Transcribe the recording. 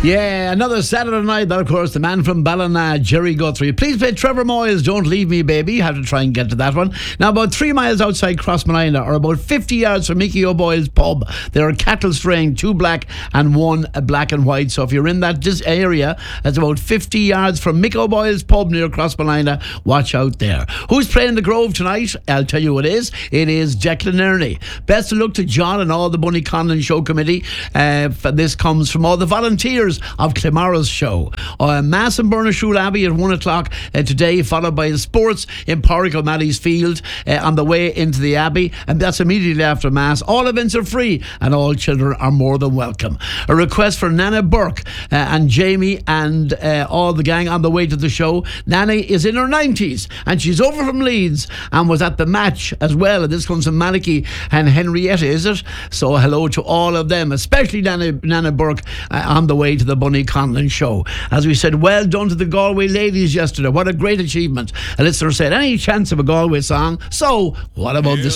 Yeah, another Saturday night. That, of course, the man from Ballina, Jerry Guthrie. Please play Trevor Moyles, Don't Leave Me Baby. You have to try and get to that one. Now, about 3 miles outside Crossmolina, or about 50 yards from Mickey O'Boyle's pub, there are cattle straying, 2 black and 1 black and white. So if you're in that area, that's about 50 yards from Mickey O'Boyle's pub near Crossmolina. Watch out there. Who's playing the Grove tonight? I'll tell you who it is. It is Declan Ernie. Best of luck to John and all the Bunny Conlon Show Committee. This comes from all the volunteers of Clamara's show. Mass in Burnashool Abbey at 1 o'clock today, followed by the sports in Pádraig O'Malley's Field on the way into the Abbey, and that's immediately after Mass. All events are free and all children are more than welcome. A request for Nana Burke and Jamie and all the gang on the way to the show. Nana is in her 90s and she's over from Leeds and was at the match as well, and this comes from Malachy and Henrietta, is it? So hello to all of them, especially Nana Burke on the way to the Bunny Conlon Show. As we said, well done to the Galway ladies yesterday. What a great achievement. A listener said, any chance of a Galway song? So what about this